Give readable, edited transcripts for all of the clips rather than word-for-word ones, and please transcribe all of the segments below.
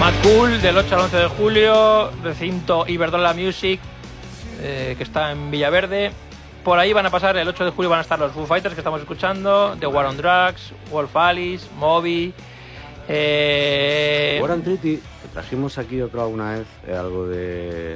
Mad Cool del 8 al 11 de julio, recinto Iberdrola Music, que está en Villaverde. Por ahí van a pasar, el 8 de julio van a estar los Foo Fighters que estamos escuchando, The War on Drugs, Wolf Alice, Moby. War and Treaty, que trajimos aquí, yo creo, alguna vez algo de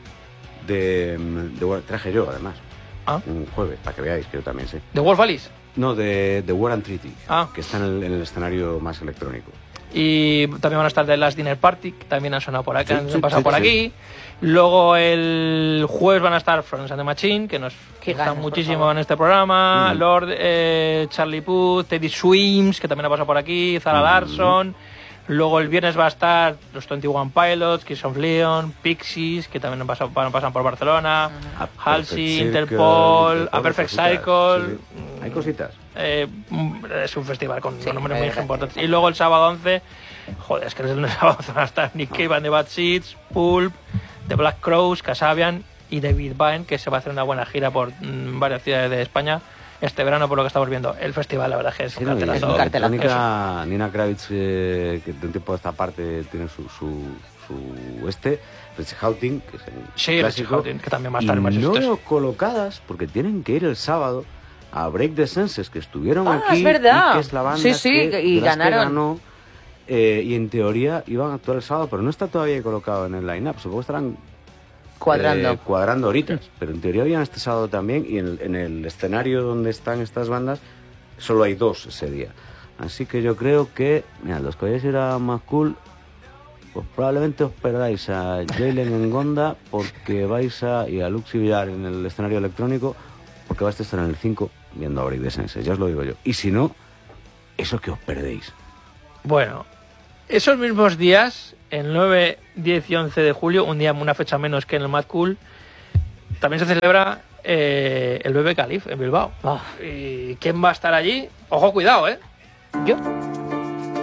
traje yo, además. Un jueves, para que veáis, que yo también sé. ¿The Wolf Alice? No, de War and Treaty, que está en el escenario más electrónico. Y también van a estar The Last Dinner Party, que también han sonado por aquí, han pasado por aquí. Luego el jueves van a estar Florence and the Machine, que nos gustan muchísimo en este programa. Lord, Charlie Puth, Teddy Swims, que también ha pasado por aquí, Zara Larsson. Luego el viernes va a estar los 21 Pilots, Kiss of Leon, Pixies, que también pasan por Barcelona, Halsey, Interpol, A Perfect Cycle. Sí. Hay cositas. Es un festival con nombres muy importantes. Y luego el sábado 11, joder, es que el sábado 11 van a estar Nick Cave and the Bad Seeds, Pulp, The Black Crowes, Kasabian y David Byrne, que se va a hacer una buena gira por varias ciudades de España este verano, por lo que estamos viendo. El festival, la verdad, es que es un cartelazo. Nina Kravitz, que de un tiempo de esta parte tiene su Richie Houghton, que es el clásico, Houghton, que también va a estar y en varios no sitios. colocadas, porque tienen que ir el sábado a Break the Senses, que estuvieron aquí, es verdad. y que es la banda y ganaron. que ganó, y en teoría iban a actuar el sábado, pero no está todavía colocado en el line-up. Supongo que estarán cuadrando ahorita, pero en teoría habían este sábado también, y en el escenario donde están estas bandas solo hay dos ese día. Así que yo creo que, mira, los que vayáis a ir a Mad Cool, pues probablemente os perdáis a Jalen Ngonda, porque y a Luxi Villar en el escenario electrónico, porque vais a estar en el 5 viendo a Break the Senses, ya os lo digo yo. Y si no, eso que os perdéis. Bueno, esos mismos días, el 9, 10 y 11 de julio, una fecha menos que en el Mad Cool, también se celebra el Bebe Calif en Bilbao. ¿Y quién va a estar allí? Ojo, cuidado, ¿eh? ¿Yo?